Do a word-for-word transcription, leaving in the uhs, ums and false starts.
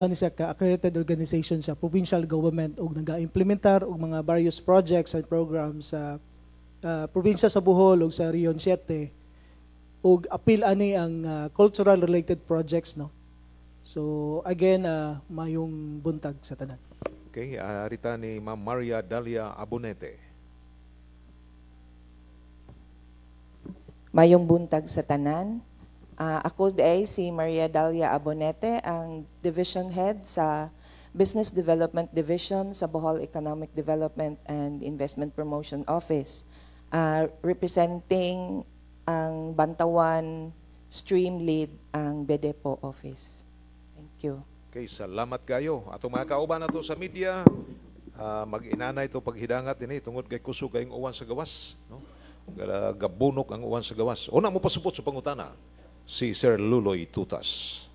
ni siya ka accredited organization sa provincial government ug naga-implementar og mga various projects and programs sa uh, probinsya sa Bohol ug sa Region seven ug apil ani ang uh, cultural related projects, no. So again, uh, mayong buntag sa tanan. Okay, uh, rita ni Ma'am Maria Dalia Abonete. Mayong buntag sa tanan. Uh, ako ay si Maria Dalia Abonete, ang Division Head sa Business Development Division sa Bohol Economic Development and Investment Promotion Office, uh, representing ang Bantawan Stream Lead ang B D P O Office. Thank you. Okay, salamat kayo. Atong mga kauban nato sa media, uh, mag-inanay ito paghidangat ini tungod kay kusog kayong uwan sa gawas, no? Gabunok ang uwan sa gawas. Una mo pasupot sa pangutana si Sir Luloy Tutas.